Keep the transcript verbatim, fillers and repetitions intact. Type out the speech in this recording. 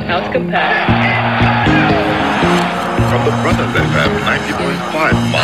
How's compared? From the Brothers F M ninety point five